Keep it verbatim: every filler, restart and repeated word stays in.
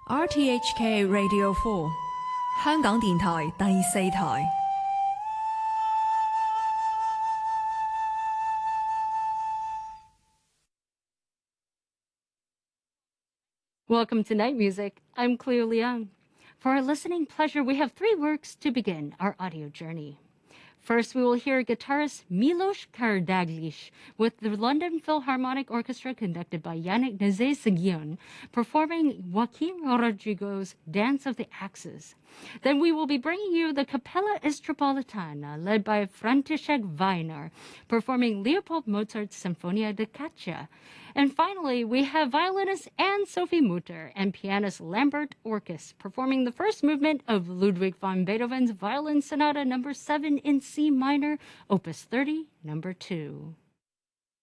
R T H K Radio four， 香港電台第四台。 Welcome to Night Music. I'm Cleo Liang. For our listening pleasure, we have three works to begin our audio journey. First, we will hear guitarist Milos Karadaglish with the London Philharmonic Orchestra conducted by Yannick Nézet-Séguion performing Joaquim Rodrigo's Dance of the Axes. Then we will be bringing you the Capella Istropolitana led by František Weiner performing Leopold Mozart's Sinfonia da Caccia. And finally, we have violinist Anne-Sophie Mutter and pianist Lambert Orkis performing the first movement of Ludwig van Beethoven's Violin Sonata number seven in C minor, opus thirty, number two.